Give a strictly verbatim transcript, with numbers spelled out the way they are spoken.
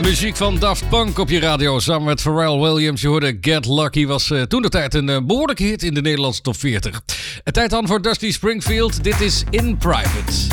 Muziek van Daft Punk op je radio samen met Pharrell Williams. Je hoorde Get Lucky, was uh, toen de tijd een uh, behoorlijke hit in de Nederlandse top veertig. Het tijd dan voor Dusty Springfield. Dit is In Private.